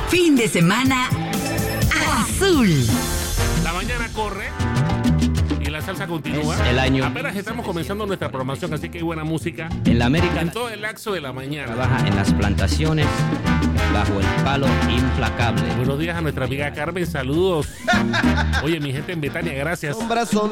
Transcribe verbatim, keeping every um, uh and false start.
Fin de semana azul. La mañana corre y la salsa continúa. Es el año. Apenas estamos comenzando nuestra programación, así que hay buena música. En la América En todo el lapso de la mañana. trabaja en las plantaciones bajo el palo implacable. Buenos días a nuestra amiga Carmen, saludos. Oye, mi gente en Betania, gracias.